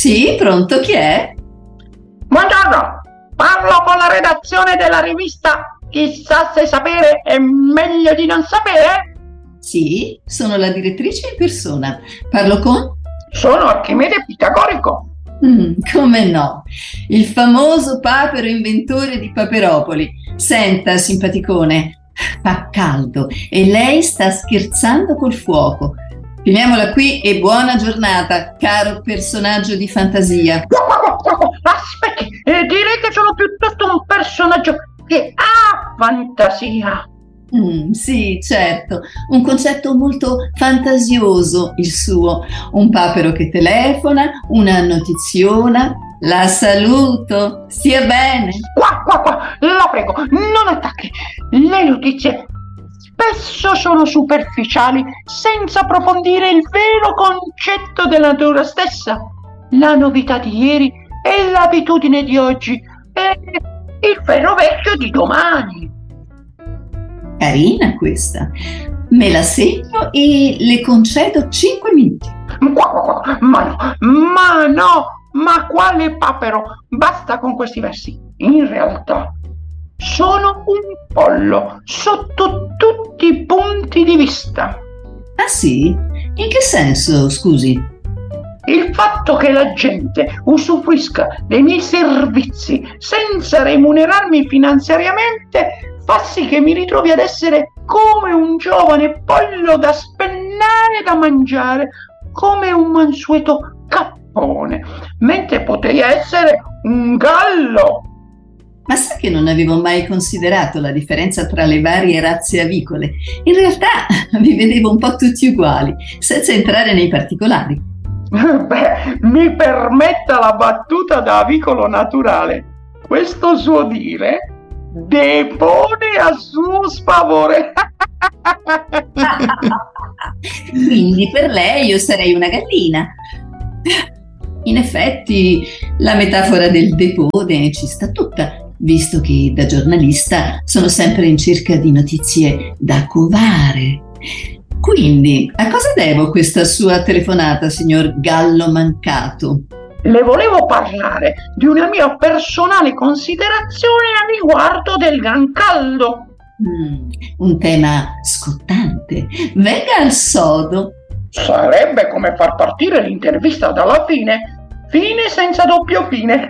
Sì, pronto, chi è? Buongiorno, parlo con la redazione della rivista Chissà se sapere è meglio di non sapere? Sì, sono la direttrice in persona. Parlo con? Sono Archimede Pitagorico. Come no? Il famoso papero inventore di Paperopoli. Senta, simpaticone, fa caldo e lei sta scherzando col fuoco. Finiamola qui e buona giornata, caro personaggio di fantasia. Aspetti, direi che sono piuttosto un personaggio che ha fantasia. Sì, certo, un concetto molto fantasioso il suo. Un papero che telefona, una notiziona. La saluto, stia bene. Qua, la prego, non attacchi. Le notizie spesso sono superficiali, senza approfondire il vero concetto della natura stessa. La novità di ieri è l'abitudine di oggi, è il ferro vecchio di domani. Carina questa. Me la segno e le concedo 5 minuti. Ma quale papero? Basta con questi versi. In realtà sono un pollo sotto tutti i punti di vista. Ah sì? In che senso, scusi? Il fatto che la gente usufruisca dei miei servizi senza remunerarmi finanziariamente fa sì che mi ritrovi ad essere come un giovane pollo da spennare e da mangiare, come un mansueto cappone, mentre potrei essere un gallo. Ma sa che non avevo mai considerato la differenza tra le varie razze avicole? In realtà vi vedevo un po' tutti uguali, senza entrare nei particolari. Beh, mi permetta la battuta da avicolo naturale. Questo suo dire depone a suo sfavore. Quindi per lei io sarei una gallina. In effetti la metafora del depone ci sta tutta, visto che da giornalista sono sempre in cerca di notizie da covare. Quindi, a cosa devo questa sua telefonata, signor Gallo Mancato? Le volevo parlare di una mia personale considerazione a riguardo del gran caldo. Un tema scottante. Venga al sodo. Sarebbe come far partire l'intervista dalla fine. Fine senza doppio fine.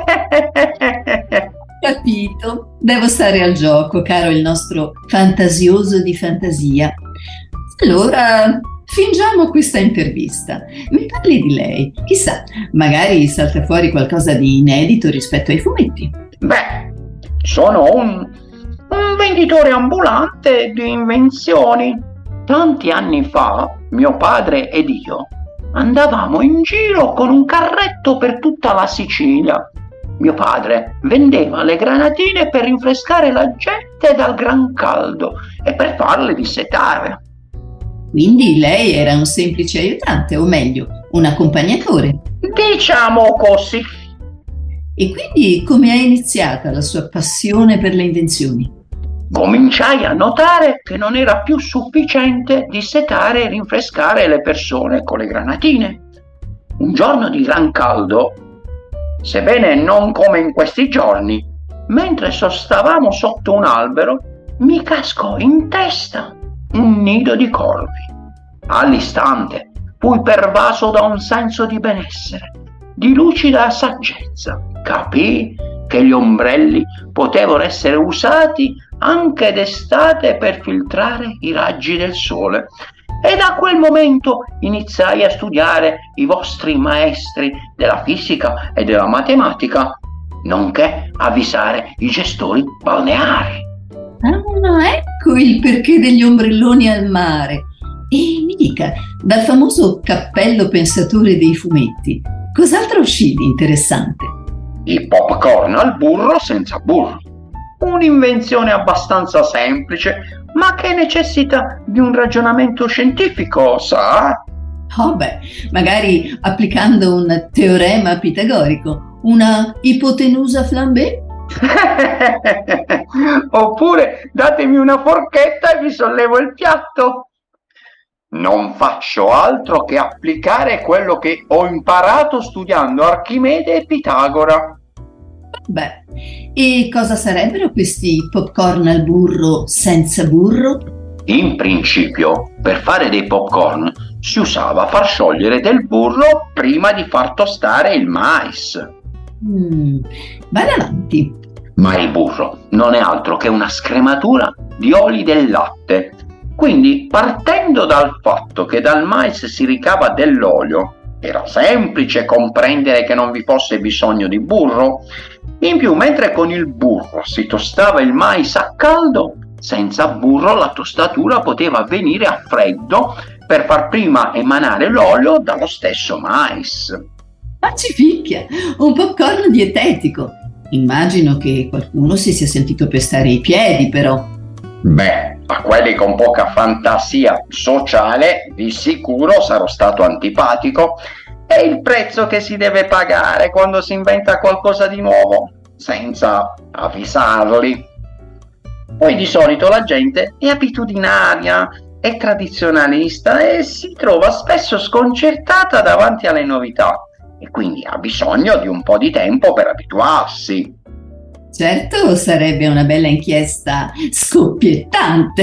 Capito. Devo stare al gioco, caro il nostro fantasioso di fantasia. Allora, fingiamo questa intervista. Mi parli di lei. Chissà, magari salta fuori qualcosa di inedito rispetto ai fumetti. Beh, sono un venditore ambulante di invenzioni. Tanti anni fa, mio padre ed io andavamo in giro con un carretto per tutta la Sicilia. Mio padre vendeva le granatine per rinfrescare la gente dal gran caldo e per farle dissetare. Quindi lei era un semplice aiutante, o meglio, un accompagnatore. Diciamo così. E quindi come è iniziata la sua passione per le invenzioni? Cominciai a notare che non era più sufficiente dissetare e rinfrescare le persone con le granatine. Un giorno di gran caldo, sebbene non come in questi giorni, mentre sostavamo sotto un albero, mi cascò in testa un nido di corvi. All'istante fui pervaso da un senso di benessere, di lucida saggezza. Capii che gli ombrelli potevano essere usati anche d'estate per filtrare i raggi del sole. E da quel momento iniziai a studiare i vostri maestri della fisica e della matematica, nonché avvisare i gestori balneari. Ah, ecco il perché degli ombrelloni al mare. E mi dica, dal famoso cappello pensatore dei fumetti, cos'altro uscì di interessante? I popcorn al burro senza burro. Un'invenzione abbastanza semplice, ma che necessita di un ragionamento scientifico, sa? Oh beh, magari applicando un teorema pitagorico, una ipotenusa flambé? Oppure datemi una forchetta e vi sollevo il piatto. Non faccio altro che applicare quello che ho imparato studiando Archimede e Pitagora. Beh, e cosa sarebbero questi popcorn al burro senza burro? In principio, per fare dei popcorn si usava far sciogliere del burro prima di far tostare il mais. Vai avanti. Ma il burro non è altro che una scrematura di oli del latte. Quindi, partendo dal fatto che dal mais si ricava dell'olio, era semplice comprendere che non vi fosse bisogno di burro. In più, mentre con il burro si tostava il mais a caldo, senza burro la tostatura poteva avvenire a freddo per far prima emanare l'olio dallo stesso mais. Faccificchia, un popcorn dietetico. Immagino che qualcuno si sia sentito pestare i piedi, però. Beh, a quelli con poca fantasia sociale di sicuro sarò stato antipatico. È il prezzo che si deve pagare quando si inventa qualcosa di nuovo, senza avvisarli. Poi di solito la gente è abitudinaria, è tradizionalista e si trova spesso sconcertata davanti alle novità e quindi ha bisogno di un po' di tempo per abituarsi. Certo, sarebbe una bella inchiesta scoppiettante.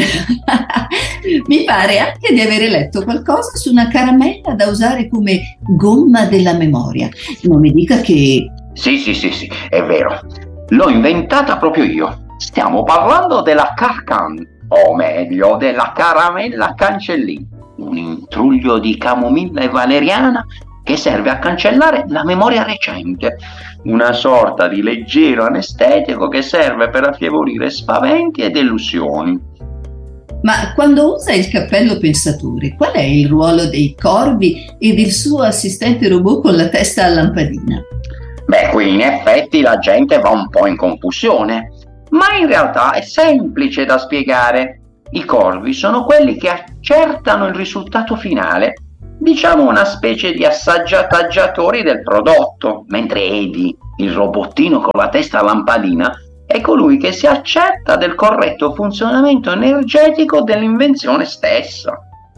Mi pare anche di avere letto qualcosa su una caramella da usare come gomma della memoria. Non mi dica che... Sì, è vero. L'ho inventata proprio io. Stiamo parlando della Carcan, o meglio, della caramella cancellin, un intruglio di camomilla e valeriana che serve a cancellare la memoria recente, una sorta di leggero anestetico che serve per affievolire spaventi e delusioni. Ma quando usa il cappello pensatore, qual è il ruolo dei corvi e del suo assistente robot con la testa a lampadina? Beh, qui in effetti la gente va un po' in confusione, ma in realtà è semplice da spiegare. I corvi sono quelli che accertano il risultato finale, diciamo una specie di assaggiatori del prodotto, mentre Eddie, il robottino con la testa a lampadina, è colui che si accerta del corretto funzionamento energetico dell'invenzione stessa.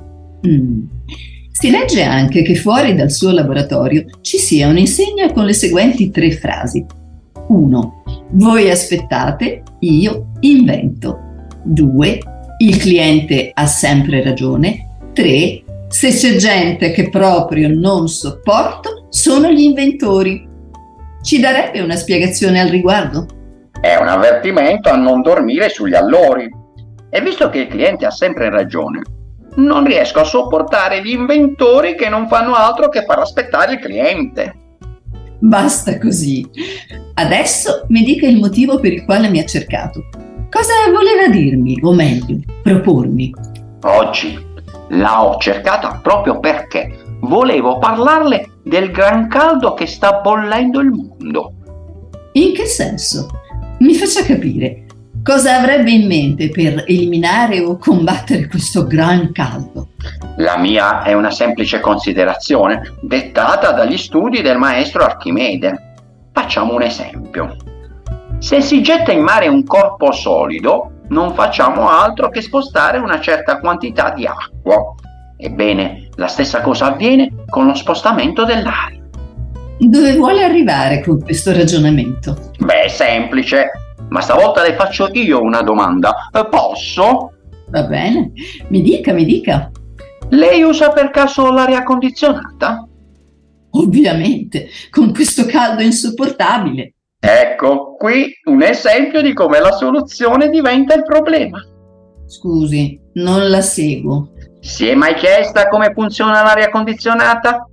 Si legge anche che fuori dal suo laboratorio ci sia un'insegna con le seguenti 3 frasi. 1. Voi aspettate, io invento. 2. Il cliente ha sempre ragione. 3. Se c'è gente che proprio non sopporto, sono gli inventori. Ci darebbe una spiegazione al riguardo? È un avvertimento a non dormire sugli allori. E visto che il cliente ha sempre ragione, non riesco a sopportare gli inventori che non fanno altro che far aspettare il cliente. Basta così. Adesso mi dica il motivo per il quale mi ha cercato. Cosa voleva dirmi, o meglio, propormi? Oggi la ho cercata proprio perché volevo parlarle del gran caldo che sta bollendo il mondo. In che senso? Mi faccia capire. Cosa avrebbe in mente per eliminare o combattere questo gran caldo? La mia è una semplice considerazione dettata dagli studi del maestro Archimede. Facciamo un esempio. Se si getta in mare un corpo solido, non facciamo altro che spostare una certa quantità di acqua. Ebbene, la stessa cosa avviene con lo spostamento dell'aria. Dove vuole arrivare con questo ragionamento? Beh, è semplice, ma stavolta le faccio io una domanda. Posso? Va bene, mi dica. Lei usa per caso l'aria condizionata? Ovviamente, con questo caldo insopportabile. Ecco, qui un esempio di come la soluzione diventa il problema. Scusi, non la seguo. Si è mai chiesta come funziona l'aria condizionata?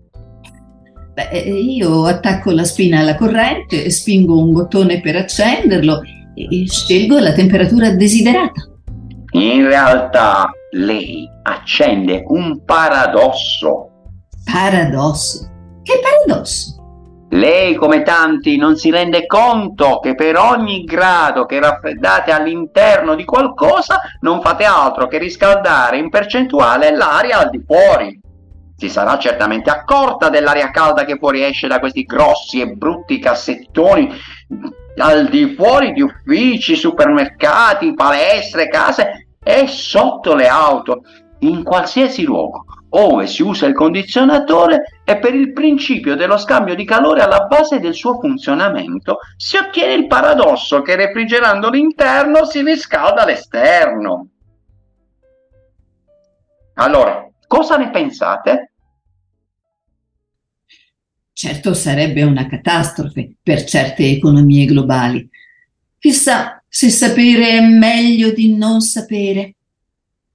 Beh, io attacco la spina alla corrente, spingo un bottone per accenderlo e scelgo la temperatura desiderata. In realtà lei accende un paradosso. Paradosso? Che paradosso? Lei, come tanti, non si rende conto che per ogni grado che raffreddate all'interno di qualcosa non fate altro che riscaldare in percentuale l'aria al di fuori. Si sarà certamente accorta dell'aria calda che fuoriesce da questi grossi e brutti cassettoni al di fuori di uffici, supermercati, palestre, case e sotto le auto. in qualsiasi luogo, ove si usa il condizionatore, e per il principio dello scambio di calore alla base del suo funzionamento si ottiene il paradosso che refrigerando l'interno si riscalda l'esterno. Allora, cosa ne pensate? Certo, sarebbe una catastrofe per certe economie globali. Chissà se sapere è meglio di non sapere.